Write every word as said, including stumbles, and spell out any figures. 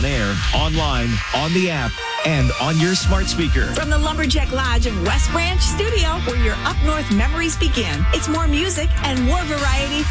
on air, online, on the app, and on your smart speaker. From the Lumberjack Lodge of West Branch Studio, where your up north memories begin. It's more music and more variety